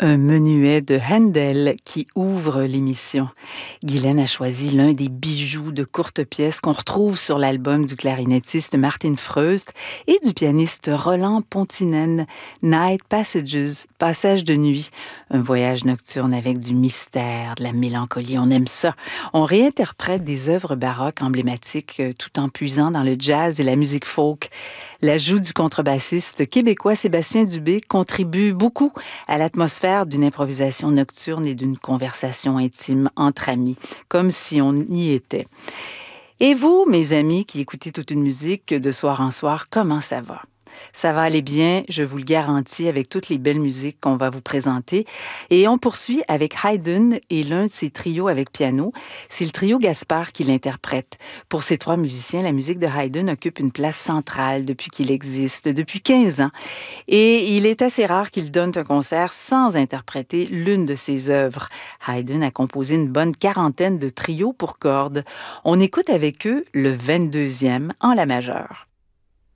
Un menuet de Handel qui ouvre l'émission. Guylaine a choisi l'un des bijoux de courte pièce qu'on retrouve sur l'album du clarinettiste Martin Freust et du pianiste Roland Pontinen, Night Passages, Passage de nuit. Un voyage nocturne avec du mystère, de la mélancolie, on aime ça. On réinterprète des œuvres baroques emblématiques tout en puisant dans le jazz et la musique folk. L'ajout du contrebassiste québécois Sébastien Dubé contribue beaucoup à l'atmosphère d'une improvisation nocturne et d'une conversation intime entre amis, comme si on y était. Et vous, mes amis qui écoutez toute une musique de soir en soir, comment ça va? Ça va aller bien, je vous le garantis, avec toutes les belles musiques qu'on va vous présenter. Et on poursuit avec Haydn et l'un de ses trios avec piano. C'est le trio Gaspard qui l'interprète. Pour ces trois musiciens, la musique de Haydn occupe une place centrale depuis qu'il existe, depuis 15 ans. Et il est assez rare qu'il donne un concert sans interpréter l'une de ses œuvres. Haydn a composé une bonne quarantaine de trios pour cordes. On écoute avec eux le 22e en la majeure.